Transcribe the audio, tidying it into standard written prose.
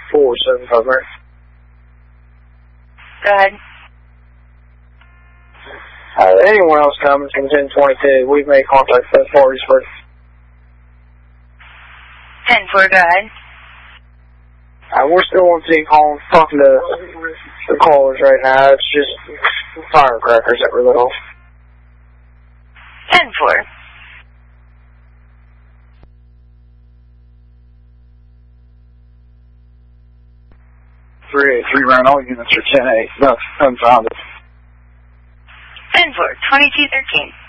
475 Mary. Go ahead. Anyone else coming from 1022, we've made contact with both parties for 10-4, go ahead. we're still on scene calling, talking to the callers right now. It's just firecrackers that were lit off. 10-4. Three round, all units are 10-8. That's unfounded. 10-4, 2213.